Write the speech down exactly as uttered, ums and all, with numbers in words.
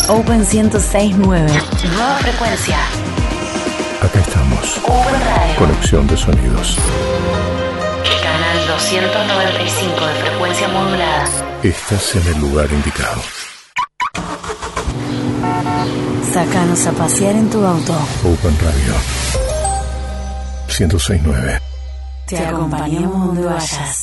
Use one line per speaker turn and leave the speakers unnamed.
Open ciento seis punto nueve. Nueva frecuencia.
Acá estamos.
Open Radio.
Conexión de sonidos.
Canal doscientos noventa y cinco de frecuencia modulada.
Estás en el lugar indicado.
Sácanos a pasear en tu auto.
Open Radio ciento seis punto nueve.
Te acompañamos donde vayas.